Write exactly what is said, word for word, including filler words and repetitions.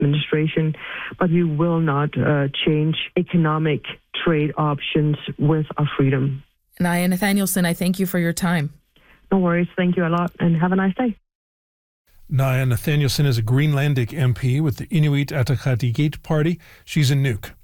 administration, but we will not uh, change economic trade options with our freedom. Naya Nathanielson, I thank you for your time. No worries. Thank you a lot, and have a nice day. Naya Nathanielson is a Greenlandic M P with the Inuit Ataqatigiit Party. She's in Nuuk.